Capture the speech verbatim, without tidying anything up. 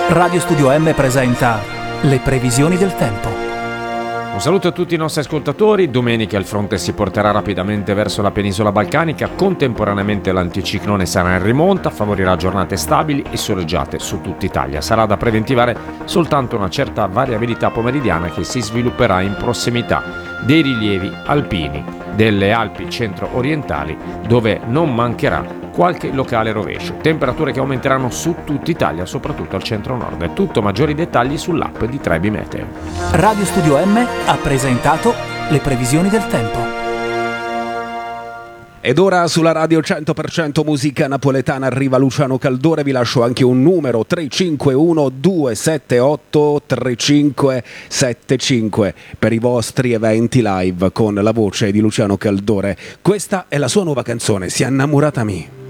Radio Studio M presenta le previsioni del tempo. Un saluto a tutti i nostri ascoltatori. Domenica il fronte si porterà rapidamente verso la penisola balcanica, contemporaneamente l'anticiclone sarà in rimonta, favorirà giornate stabili e soleggiate su tutta Italia. Sarà da preventivare soltanto una certa variabilità pomeridiana che si svilupperà in prossimità dei rilievi alpini delle Alpi centro-orientali, dove non mancherà qualche locale rovescio. Temperature che aumenteranno su tutta Italia, soprattutto al centro-nord. Tutto, maggiori dettagli sull'app di Trebi Meteo. Radio Studio M ha presentato le previsioni del tempo. Ed ora sulla radio cento per cento musica napoletana arriva Luciano Caldore. Vi lascio anche un numero: tre cinque uno due sette otto tre cinque sette cinque per i vostri eventi live con la voce di Luciano Caldore. Questa è la sua nuova canzone, Si è innamorata mi.